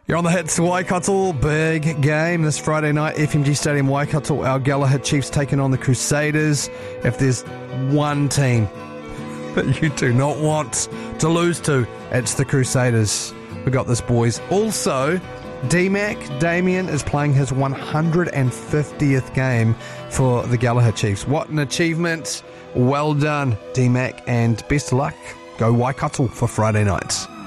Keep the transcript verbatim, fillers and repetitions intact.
You're on the hits, Waikato. Big game this Friday night, F M G Stadium, Waikato. Our Gallagher Chiefs taking on the Crusaders. If there's one team that you do not want to lose to, it's the Crusaders. We got this, boys. Also, D-Mac, Damien, is playing his one hundred fiftieth game for the Gallagher Chiefs. What an achievement. Well done, D-Mac, and best of luck. Go Waikato for Friday night.